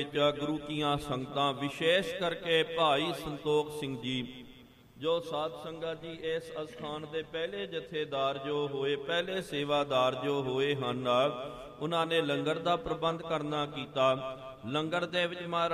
ਗੁਰੂ ਕੀਆਂ ਸੰਗਤਾਂ, ਵਿਸ਼ੇਸ਼ ਕਰਕੇ ਭਾਈ ਸੰਤੋਖ ਸਿੰਘ ਜੀ ਜੋ ਸਾਧ ਸੰਗਤ ਜੀ ਇਸ ਅਸਥਾਨ ਦੇ ਪਹਿਲੇ ਜਥੇਦਾਰ ਜੋ ਹੋਏ, ਪਹਿਲੇ ਸੇਵਾਦਾਰ ਜੋ ਹੋਏ ਹਨ, ਉਹਨਾਂ ਨੇ ਲੰਗਰ ਦਾ ਪ੍ਰਬੰਧ ਕਰਨਾ ਕੀਤਾ। ਲੰਗਰ ਦੇ ਵਿੱਚ ਮਹਾਰਾਜ